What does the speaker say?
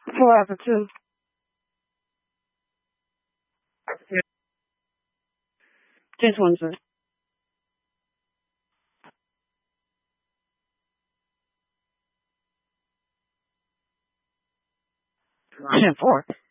4 after 2. Just one, sir. Shit, 4.